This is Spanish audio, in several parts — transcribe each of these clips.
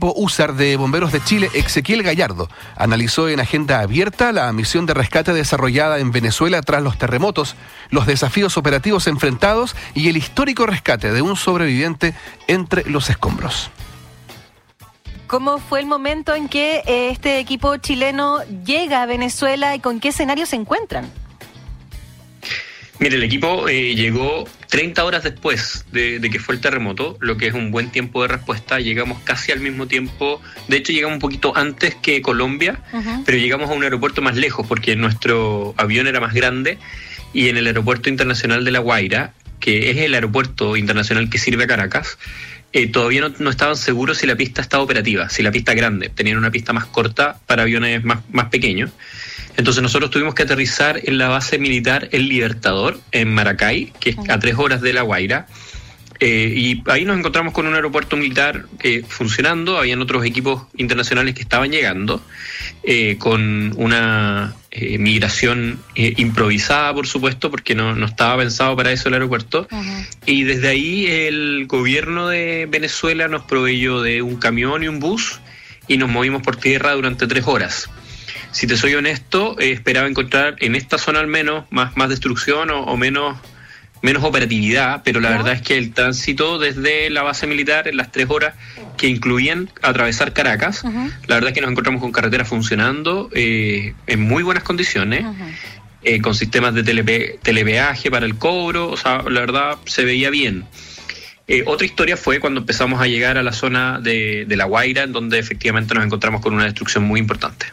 equipo USAR de Bomberos de Chile, Ezequiel Gallardo, analizó en agenda abierta la misión de rescate desarrollada en Venezuela tras los terremotos, los desafíos operativos enfrentados y el histórico rescate de un sobreviviente entre los escombros. ¿Cómo fue el momento en que este equipo chileno llega a Venezuela y con qué escenario se encuentran? Mire, el equipo llegó 30 horas después de que fue el terremoto, lo que es un buen tiempo de respuesta. Llegamos casi al mismo tiempo, de hecho llegamos un poquito antes que Colombia, pero llegamos a un aeropuerto más lejos porque nuestro avión era más grande, y en el aeropuerto internacional de La Guaira, que es el aeropuerto internacional que sirve a Caracas, todavía no estaban seguros si la pista estaba operativa, si la pista grande. Tenían una pista más corta para aviones más pequeños. Entonces nosotros tuvimos que aterrizar en la base militar El Libertador, en Maracay, que es a 3 horas de La Guaira. Y ahí nos encontramos con un aeropuerto militar funcionando. Habían otros equipos internacionales que estaban llegando, con una migración improvisada, por supuesto, porque no estaba pensado para eso el aeropuerto. Y desde ahí el gobierno de Venezuela nos proveyó de un camión y un bus, y nos movimos por tierra durante 3 horas. Si te soy honesto, esperaba encontrar en esta zona al menos más destrucción o menos operatividad, pero la verdad es que el tránsito desde la base militar en las 3 horas que incluían atravesar Caracas, la verdad es que nos encontramos con carreteras funcionando en muy buenas condiciones, con sistemas de telepeaje para el cobro. O sea, la verdad se veía bien. Otra historia fue cuando empezamos a llegar a la zona de La Guaira, en donde efectivamente nos encontramos con una destrucción muy importante.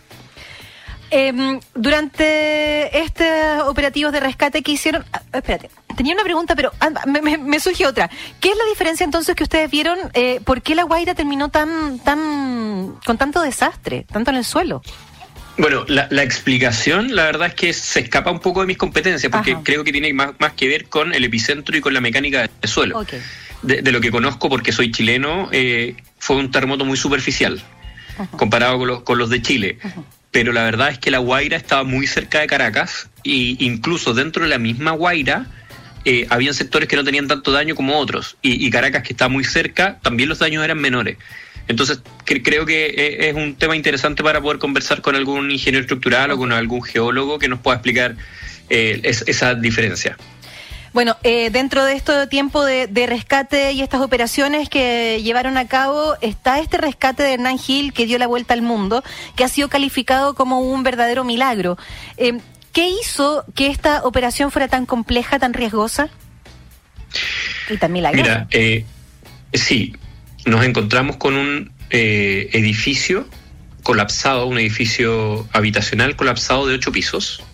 Durante estos operativos de rescate que hicieron... espérate, tenía una pregunta, pero me surge otra. ¿Qué es la diferencia entonces que ustedes vieron? ¿Por qué La Guaira terminó con tanto desastre, tanto en el suelo? Bueno, la explicación, la verdad es que se escapa un poco de mis competencias, porque creo que tiene más que ver con el epicentro y con la mecánica del suelo. Okay. De lo que conozco, porque soy chileno, fue un terremoto muy superficial, comparado con los de Chile. Pero la verdad es que La Guaira estaba muy cerca de Caracas, e incluso dentro de la misma Guaira habían sectores que no tenían tanto daño como otros, y Caracas, que está muy cerca, también los daños eran menores. Entonces creo que es un tema interesante para poder conversar con algún ingeniero estructural o con algún geólogo que nos pueda explicar esa diferencia. Bueno, dentro de este tiempo de rescate y estas operaciones que llevaron a cabo, está este rescate de Hernán Gil, que dio la vuelta al mundo, que ha sido calificado como un verdadero milagro. ¿Qué hizo que esta operación fuera tan compleja, tan riesgosa y tan milagrosa? Mira, sí, nos encontramos con un edificio colapsado, un edificio habitacional colapsado de 8 pisos,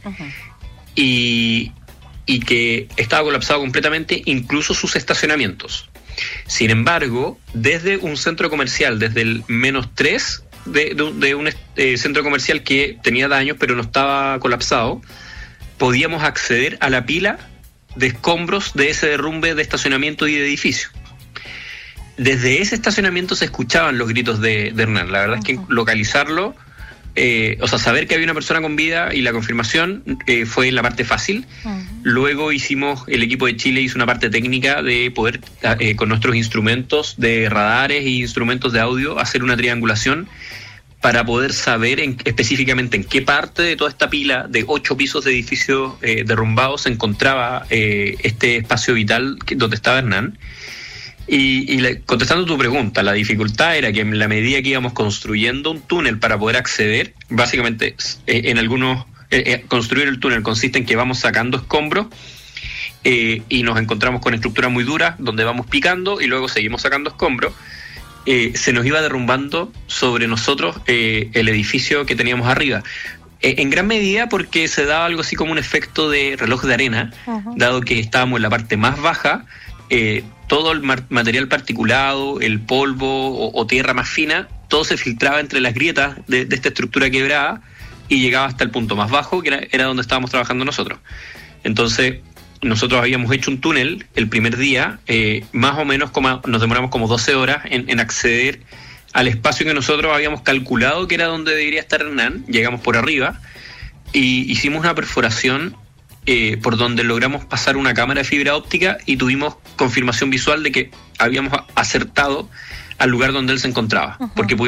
y que estaba colapsado completamente, incluso sus estacionamientos. Sin embargo, desde un centro comercial, desde el -3 de un centro comercial que tenía daños pero no estaba colapsado, podíamos acceder a la pila de escombros de ese derrumbe de estacionamiento y de edificio. Desde ese estacionamiento se escuchaban los gritos de Hernán. La verdad es que localizarlo, saber que había una persona con vida y la confirmación fue la parte fácil. Luego el equipo de Chile hizo una parte técnica de poder, con nuestros instrumentos de radares e instrumentos de audio, hacer una triangulación para poder saber específicamente en qué parte de toda esta pila de 8 pisos de edificios derrumbados se encontraba este espacio vital donde estaba Hernán. Contestando tu pregunta, la dificultad era que en la medida que íbamos construyendo un túnel para poder acceder, básicamente construir el túnel consiste en que vamos sacando escombros y nos encontramos con estructuras muy duras donde vamos picando y luego seguimos sacando escombros. Se nos iba derrumbando sobre nosotros el edificio que teníamos arriba. En gran medida porque se daba algo así como un efecto de reloj de arena, dado que estábamos en la parte más baja. Todo el material particulado, el polvo o tierra más fina, todo se filtraba entre las grietas de esta estructura quebrada y llegaba hasta el punto más bajo, que era donde estábamos trabajando nosotros. Entonces, nosotros habíamos hecho un túnel el primer día, más o menos nos demoramos como 12 horas en acceder al espacio que nosotros habíamos calculado que era donde debería estar Hernán. Llegamos por arriba y hicimos una perforación por donde logramos pasar una cámara de fibra óptica y tuvimos confirmación visual de que habíamos acertado al lugar donde él se encontraba, porque